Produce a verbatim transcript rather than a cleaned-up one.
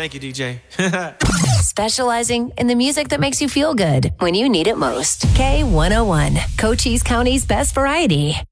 Thank you, D J. Specializing in the music that makes you feel good when you need it most. K one oh one, Cochise County's best variety.